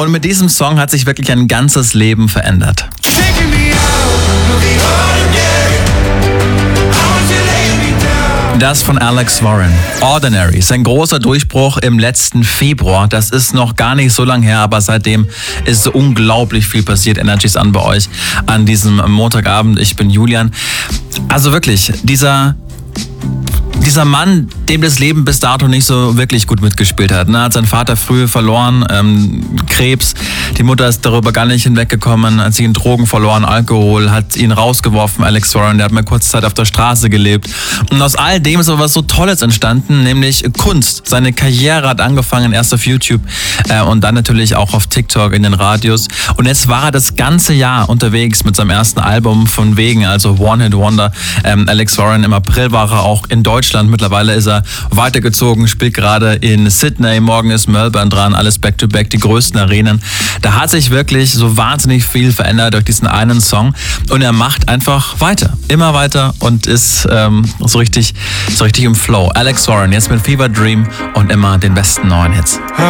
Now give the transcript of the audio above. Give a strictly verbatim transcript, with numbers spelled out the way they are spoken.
Und mit diesem Song hat sich wirklich ein ganzes Leben verändert. Das von Alex Warren. Ordinary. Sein großer Durchbruch im letzten Februar. Das ist noch gar nicht so lange her, aber seitdem ist unglaublich viel passiert. Energies an bei euch an diesem Montagabend. Ich bin Julian. Also wirklich, dieser... Dieser Mann, dem das Leben bis dato nicht so wirklich gut mitgespielt hat. Ne? Hat seinen Vater früh verloren, ähm, Krebs. Die Mutter ist darüber gar nicht hinweggekommen, hat sich in Drogen verloren, Alkohol, hat ihn rausgeworfen, Alex Warren. Der hat mal kurze Zeit auf der Straße gelebt. Und aus all dem ist aber was so Tolles entstanden, nämlich Kunst. Seine Karriere hat angefangen, erst auf YouTube äh, und dann natürlich auch auf TikTok, in den Radios. Und jetzt war er das ganze Jahr unterwegs mit seinem ersten Album von wegen, also One Hit Wonder. Ähm, Alex Warren, im April war er auch in Deutschland. Mittlerweile ist er weitergezogen, spielt gerade in Sydney, morgen ist Melbourne dran, alles back-to-back, die größten Arenen. Da hat sich wirklich so wahnsinnig viel verändert durch diesen einen Song und er macht einfach weiter, immer weiter und ist ähm, so richtig, so richtig im Flow. Alex Warren, jetzt mit Fever Dream und immer den besten neuen Hits.